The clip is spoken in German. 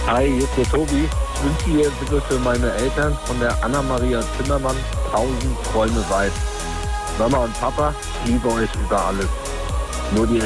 Hi, hier ist der Tobi. Ich wünsche hier bitte für meine Eltern von der Anna-Maria Zimmermann 1000 Träume weit. Mama und Papa, ich liebe euch über alles. Nur die